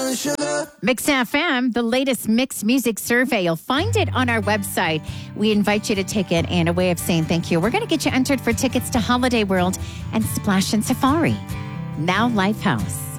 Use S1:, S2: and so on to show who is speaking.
S1: Mix FM, the latest mixed music survey. You'll find it on our website. We invite you to take it, and a way of saying thank you, we're going to get you entered for tickets to Holiday World and Splash and Safari. Now Lifehouse.